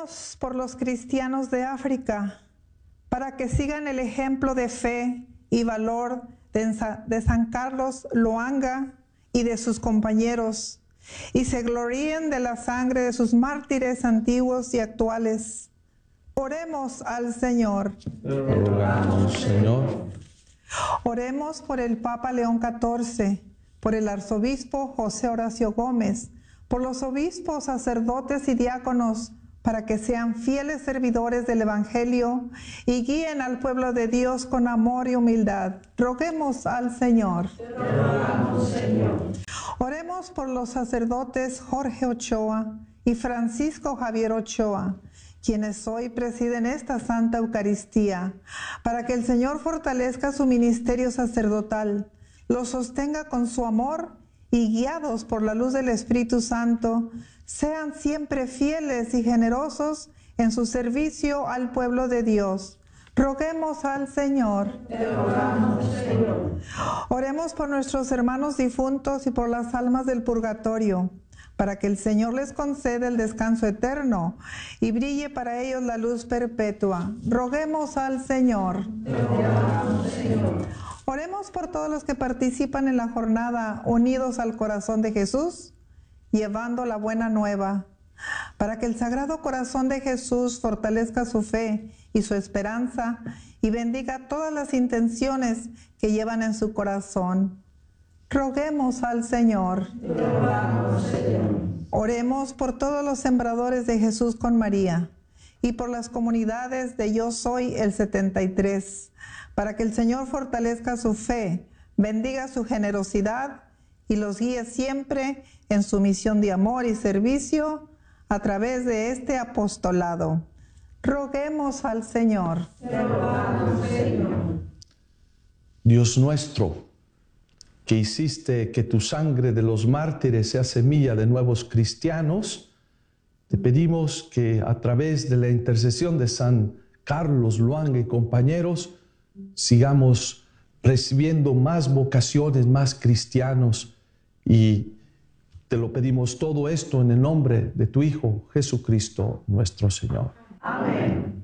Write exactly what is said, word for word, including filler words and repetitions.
Oremos por los cristianos de África, para que sigan el ejemplo de fe y valor de San Carlos Luanga y de sus compañeros, y se gloríen de la sangre de sus mártires antiguos y actuales. Oremos al Señor. Te rogamos, Señor. Oremos por el Papa León catorce, por el arzobispo José Horacio Gómez, por los obispos, sacerdotes y diáconos, para que sean fieles servidores del Evangelio y guíen al pueblo de Dios con amor y humildad. Roguemos al Señor. Te rogamos, Señor. Oremos por los sacerdotes Jorge Ochoa y Francisco Javier Ochoa, quienes hoy presiden esta Santa Eucaristía, para que el Señor fortalezca su ministerio sacerdotal, los sostenga con su amor y, guiados por la luz del Espíritu Santo, sean siempre fieles y generosos en su servicio al pueblo de Dios. Roguemos al Señor. Te rogamos, Señor. Oremos por nuestros hermanos difuntos y por las almas del purgatorio, para que el Señor les conceda el descanso eterno y brille para ellos la luz perpetua. Roguemos al Señor. Te rogamos, Señor. Oremos por todos los que participan en la jornada unidos al corazón de Jesús, llevando la buena nueva, para que el Sagrado Corazón de Jesús fortalezca su fe y su esperanza y bendiga todas las intenciones que llevan en su corazón. Roguemos al Señor. Te rogamos, Señor. Oremos por todos los sembradores de Jesús con María y por las comunidades de Yo Soy el setenta y tres, para que el Señor fortalezca su fe, bendiga su generosidad y los guíe siempre en su misión de amor y servicio a través de este apostolado. Roguemos al Señor. Te rogamos, Señor. Dios nuestro, que hiciste que tu sangre de los mártires sea semilla de nuevos cristianos, te pedimos que a través de la intercesión de San Carlos Luanga y compañeros sigamos recibiendo más vocaciones, más cristianos, y te lo pedimos todo esto en el nombre de tu Hijo Jesucristo nuestro Señor. Amén.